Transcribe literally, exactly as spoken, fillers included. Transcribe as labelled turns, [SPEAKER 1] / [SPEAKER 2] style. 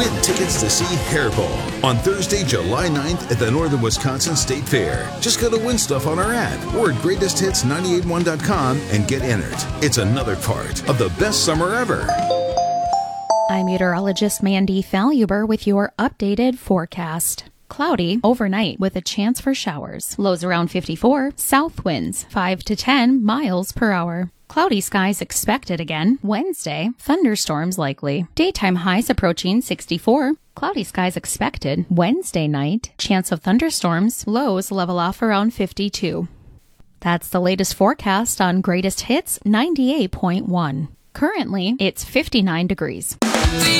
[SPEAKER 1] Win tickets to see Hairball on Thursday, July ninth at the Northern Wisconsin State Fair. Just go to Win Stuff on our app or at greatest hits nine eight one dot com and get entered. It's another part of the best summer ever.
[SPEAKER 2] I'm meteorologist Mandy Faluber with your updated forecast. Cloudy overnight with a chance for showers. Lows around fifty-four. South winds five to ten miles per hour. Cloudy skies expected again Wednesday. Thunderstorms likely. Daytime highs approaching sixty-four. Cloudy skies expected Wednesday night. Chance of thunderstorms. Lows level off around fifty-two. That's the latest forecast on Greatest Hits ninety-eight point one. Currently, it's fifty-nine degrees.